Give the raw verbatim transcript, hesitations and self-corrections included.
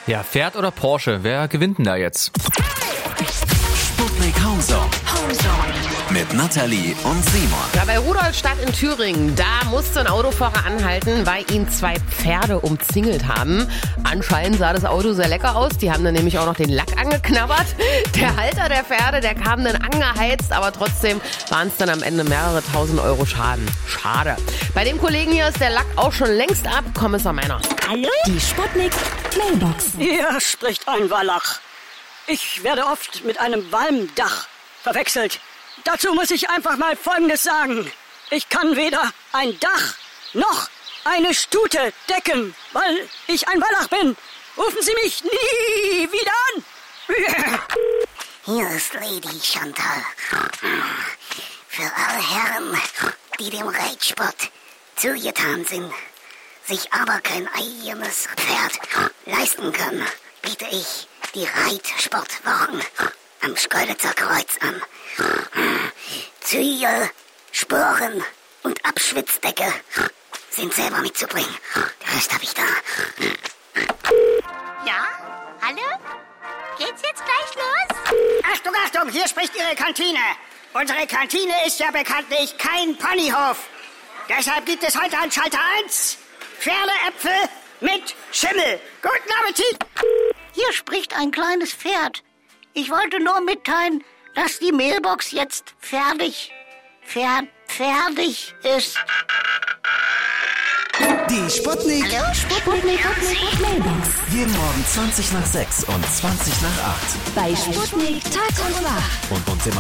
Ja, Pferd oder Porsche? Wer gewinnt denn da jetzt? Sputnik Homezone. Mit Nathalie und Simon. Ja, bei Rudolstadt in Thüringen, da musste ein Autofahrer anhalten, weil ihn zwei Pferde umzingelt haben. Anscheinend sah das Auto sehr lecker aus. Die haben dann nämlich auch noch den Lack angeknabbert. Der Halter der Pferde, der kam dann angeheizt, aber trotzdem waren es dann am Ende mehrere tausend Euro Schaden. Schade. Bei dem Kollegen hier ist der Lack auch schon längst ab. Kommissar Meiner. Hallo? Die Sputnik Mailbox. Hier spricht ein Wallach. Ich werde oft mit einem Walmdach verwechselt. Dazu muss ich einfach mal Folgendes sagen. Ich kann weder ein Dach noch eine Stute decken, weil ich ein Wallach bin. Rufen Sie mich nie wieder an. Hier ist Lady Chantal. Für alle Herren, die dem Reitsport zugetan sind, sich aber kein eigenes Pferd leisten können, biete ich die Reitsportwochen am Schkeuditzer Kreuz an. Zügel, Sporen und Abschwitzdecke sind selber mitzubringen. Der Rest habe ich da. Ja? Hallo? Geht's jetzt gleich los? Achtung, Achtung, hier spricht Ihre Kantine. Unsere Kantine ist ja bekanntlich kein Ponyhof. Deshalb gibt es heute an Schalter eins Pferdeäpfel mit Schimmel. Guten Appetit! Hier spricht ein kleines Pferd. Ich wollte nur mitteilen, dass die Mailbox jetzt fertig, fer, fertig ist. Die Sputnik. Hallo, Sputnik, Sputnik, Mailbox. Jeden Morgen zwanzig nach sechs und zwanzig nach acht. Bei Sputnik Tag und Nacht. Und uns im